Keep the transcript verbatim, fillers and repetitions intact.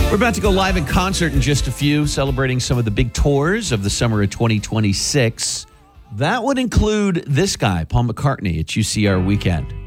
We're about to go live in concert in just a few, celebrating some of the big tours of the summer of twenty twenty-six. That would include this guy, Paul McCartney, at U C R Weekend.